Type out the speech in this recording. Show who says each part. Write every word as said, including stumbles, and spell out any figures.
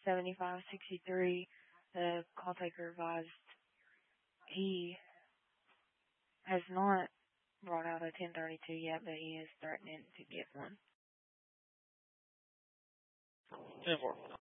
Speaker 1: seventy-five sixty-three, the call taker advised he has not brought out a ten thirty-two yet, but he is threatening to get one.
Speaker 2: ten four.